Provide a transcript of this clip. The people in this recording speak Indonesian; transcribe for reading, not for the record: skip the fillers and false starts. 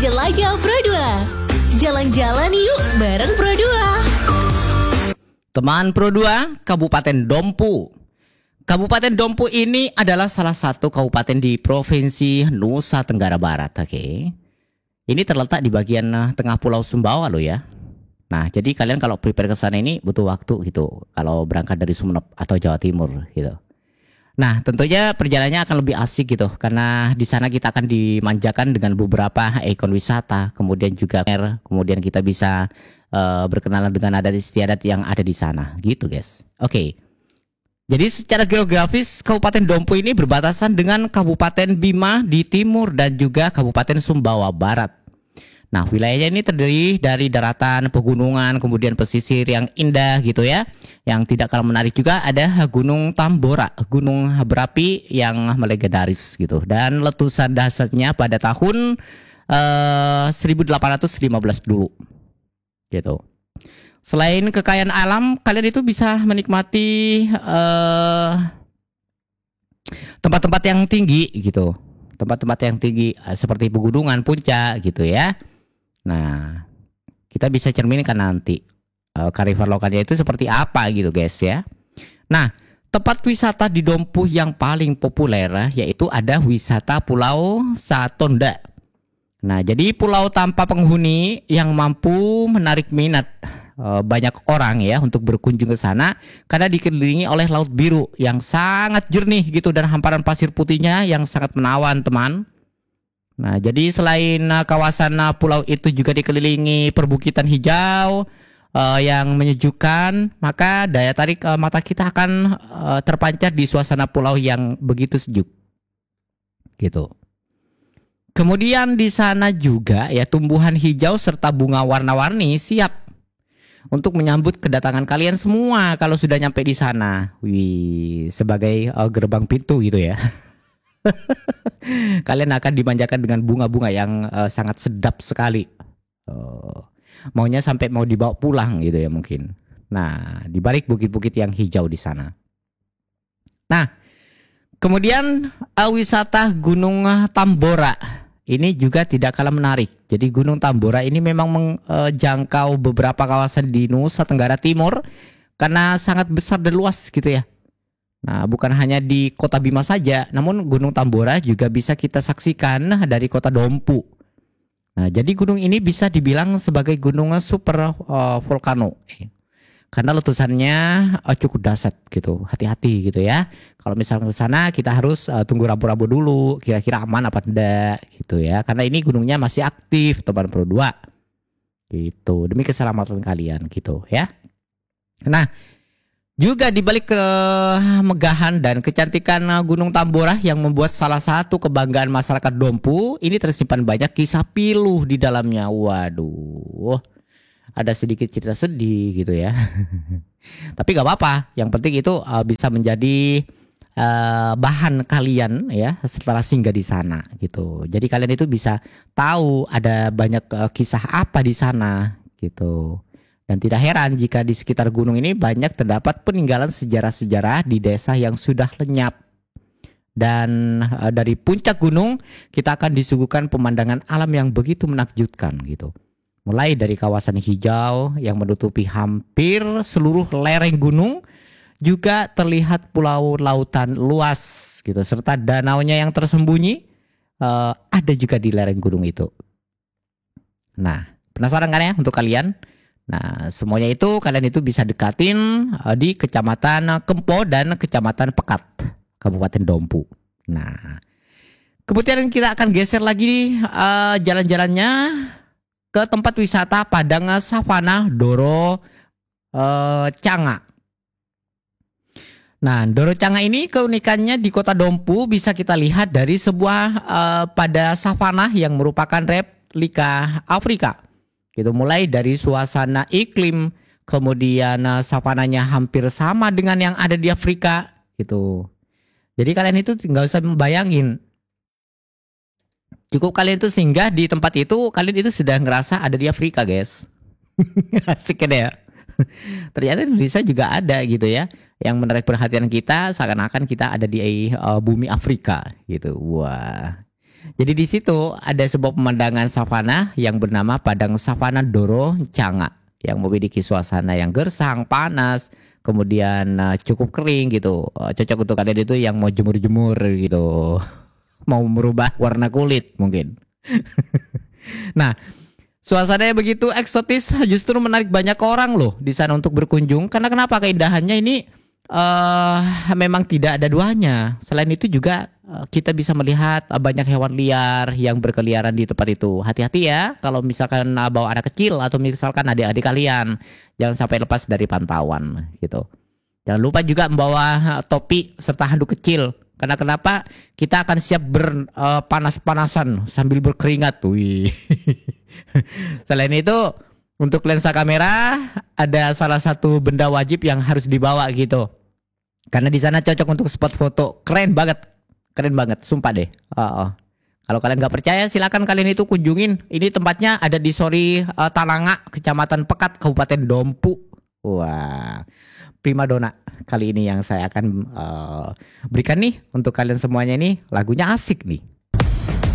Jelajah Pro 2. Jalan-jalan yuk bareng Pro 2. Teman Pro 2, Kabupaten Dompu. Kabupaten Dompu ini adalah salah satu kabupaten di Provinsi Nusa Tenggara Barat. Oke. Ini terletak di bagian tengah Pulau Sumbawa loh ya. Nah, jadi kalian kalau prepare ke sana ini butuh waktu gitu. Kalau berangkat dari Sumeneb atau Jawa Timur gitu. Nah, tentunya perjalanannya akan lebih asik gitu. Karena di sana kita akan dimanjakan dengan beberapa ikon wisata. Kemudian juga kemudian kita bisa berkenalan dengan adat istiadat yang ada di sana. Gitu guys. Oke. Jadi secara geografis Kabupaten Dompu ini berbatasan dengan Kabupaten Bima di timur dan juga Kabupaten Sumbawa Barat. Nah, wilayahnya ini terdiri dari daratan, pegunungan, kemudian pesisir yang indah gitu ya. Yang tidak kalah menarik juga ada Gunung Tambora, gunung berapi yang legendaris gitu. Dan letusan dasarnya pada tahun 1815 dulu gitu. Selain kekayaan alam, kalian itu bisa menikmati tempat-tempat yang tinggi gitu. Tempat-tempat yang tinggi seperti pegunungan, puncak gitu ya. Nah, kita bisa cerminkan nanti kearifan lokalnya itu seperti apa gitu guys ya. Nah, tempat wisata di Dompu yang paling populer yaitu ada wisata Pulau Satonda. Nah, jadi pulau tanpa penghuni yang mampu menarik minat banyak orang ya untuk berkunjung ke sana karena dikelilingi oleh laut biru yang sangat jernih gitu dan hamparan pasir putihnya yang sangat menawan teman. Nah, jadi selain kawasan pulau itu juga dikelilingi perbukitan hijau yang menyejukkan, maka daya tarik mata kita akan terpancar di suasana pulau yang begitu sejuk. Gitu. Kemudian di sana juga ya tumbuhan hijau serta bunga warna-warni siap untuk menyambut kedatangan kalian semua kalau sudah nyampe di sana. Wih, sebagai gerbang pintu gitu ya. Kalian akan dimanjakan dengan bunga-bunga yang sangat sedap sekali. Maunya sampai mau dibawa pulang gitu ya mungkin. Nah, di balik bukit-bukit yang hijau di sana. Nah, kemudian wisata Gunung Tambora ini juga tidak kalah menarik. Jadi Gunung Tambora ini memang menjangkau beberapa kawasan di Nusa Tenggara Timur karena sangat besar dan luas gitu ya. Nah, bukan hanya di kota Bima saja, namun Gunung Tambora juga bisa kita saksikan dari kota Dompu. Nah, jadi gunung ini bisa dibilang sebagai gunung super volcano. Karena letusannya cukup dahsyat gitu, hati-hati gitu ya. Kalau misalnya ke sana kita harus tunggu rambu-rambu dulu, kira-kira aman apa enggak gitu ya. Karena ini gunungnya masih aktif, teman Pro 2. Gitu, demi keselamatan kalian gitu ya. Nah, juga dibalik kemegahan dan kecantikan Gunung Tambora yang membuat salah satu kebanggaan masyarakat Dompu, ini tersimpan banyak kisah pilu di dalamnya. Waduh, ada sedikit cerita sedih gitu ya. Tapi gak apa-apa, yang penting itu bisa menjadi bahan kalian ya setelah singgah di sana gitu. Jadi kalian itu bisa tahu ada banyak kisah apa di sana gitu. Dan tidak heran jika di sekitar gunung ini banyak terdapat peninggalan sejarah-sejarah di desa yang sudah lenyap. Dan dari puncak gunung kita akan disuguhkan pemandangan alam yang begitu menakjubkan gitu. Mulai dari kawasan hijau yang menutupi hampir seluruh lereng gunung, juga terlihat pulau lautan luas gitu serta danaunya yang tersembunyi ada juga di lereng gunung itu. Nah, penasaran kan ya untuk kalian? Nah, semuanya itu kalian itu bisa dekatin di Kecamatan Kempo dan Kecamatan Pekat, Kabupaten Dompu. Nah, kemudian kita akan geser lagi jalan-jalannya ke tempat wisata Padang Savana Doro Canga. Nah, Doro Canga ini keunikannya di kota Dompu bisa kita lihat dari sebuah pada savana yang merupakan replika Afrika. Gitu, mulai dari suasana iklim, kemudian savananya hampir sama dengan yang ada di Afrika gitu. Jadi kalian itu nggak usah membayangin. Cukup kalian itu singgah di tempat itu, kalian itu sudah ngerasa ada di Afrika, guys. Asik kan ya? Ternyata Indonesia juga ada gitu ya, yang menarik perhatian kita seakan-akan kita ada di bumi Afrika gitu. Wah. Jadi di situ ada sebuah pemandangan savana yang bernama Padang Savana Doro Canga yang memiliki suasana yang gersang, panas, kemudian cukup kering gitu. Cocok untuk kalian itu yang mau jemur-jemur gitu. Mau merubah warna kulit mungkin. Nah, suasananya begitu eksotis justru menarik banyak orang loh di sana untuk berkunjung. Karena kenapa? Keindahannya ini memang tidak ada duanya. Selain itu juga kita bisa melihat banyak hewan liar yang berkeliaran di tempat itu. Hati-hati ya kalau misalkan bawa anak kecil atau misalkan adik-adik kalian, jangan sampai lepas dari pantauan gitu. Jangan lupa juga membawa topi serta handuk kecil. Karena kenapa? Kita akan siap berpanas-panasan sambil berkeringat. Wih. Selain itu, untuk lensa kamera ada salah satu benda wajib yang harus dibawa gitu. Karena di sana cocok untuk spot foto. Keren banget, sumpah deh. Kalau kalian nggak percaya, silakan kalian itu kunjungin. Ini tempatnya ada di Sori Talanga, Kecamatan Pekat, Kabupaten Dompu. Wah, primadona kali ini yang saya akan berikan nih untuk kalian semuanya nih. Lagunya asik nih.